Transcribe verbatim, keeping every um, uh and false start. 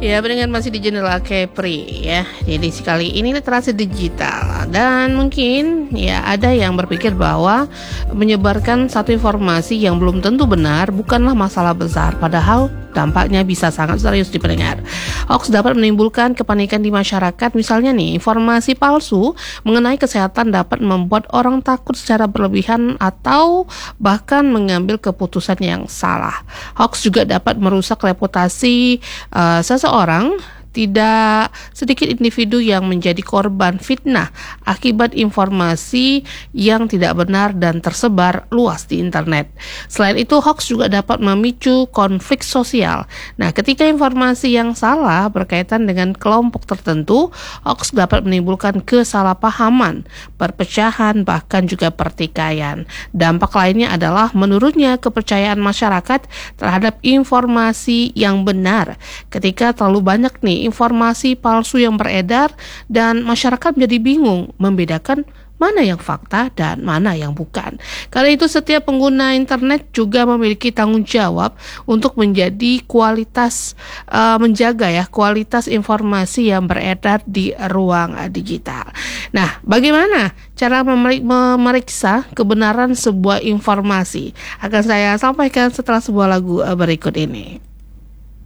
Ya, pendengar masih di Jendela Kepri ya. Jadi sekali ini literasi digital, dan mungkin ya ada yang berpikir bahwa menyebarkan satu informasi yang belum tentu benar bukanlah masalah besar, padahal dampaknya bisa sangat serius di pendengar. Hoax dapat menimbulkan kepanikan di masyarakat. Misalnya nih, informasi palsu mengenai kesehatan dapat membuat orang takut secara berlebihan atau bahkan mengambil keputusan yang salah. Hoax juga dapat merusak reputasi uh, seseorang. Tidak sedikit individu yang menjadi korban fitnah akibat informasi yang tidak benar dan tersebar luas di internet. Selain itu, hoax juga dapat memicu konflik sosial. Nah, ketika informasi yang salah berkaitan dengan kelompok tertentu, hoax dapat menimbulkan kesalahpahaman, perpecahan, bahkan juga pertikaian. Dampak lainnya adalah menurunnya kepercayaan masyarakat terhadap informasi yang benar. Ketika terlalu banyak nih informasi palsu yang beredar dan masyarakat menjadi bingung membedakan mana yang fakta dan mana yang bukan. Karena itu setiap pengguna internet juga memiliki tanggung jawab untuk menjadi kualitas uh, menjaga ya kualitas informasi yang beredar di ruang uh, digital. Nah, bagaimana cara memerik- memeriksa kebenaran sebuah informasi? Akan saya sampaikan setelah sebuah lagu uh, berikut ini.